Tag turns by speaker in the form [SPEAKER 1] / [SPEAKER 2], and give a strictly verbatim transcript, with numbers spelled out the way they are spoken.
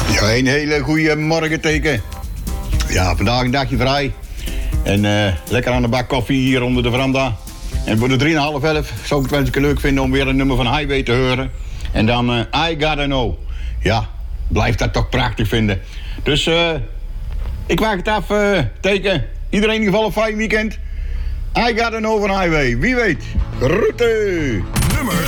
[SPEAKER 1] Ja, een hele goede morgen, Teken. Ja, vandaag een dagje vrij. En uh, lekker aan de bak koffie hier onder de veranda. En voor de drie en half elf zou ik het wel eens leuk vinden om weer een nummer van Highway te horen. En dan uh, I Gotta Know. Ja, blijf dat toch prachtig vinden. Dus uh, ik waag het af, uh, Teken. Iedereen in ieder geval een fijn weekend. I Gotta Know van Highway. Wie weet. Groeten.
[SPEAKER 2] Nummer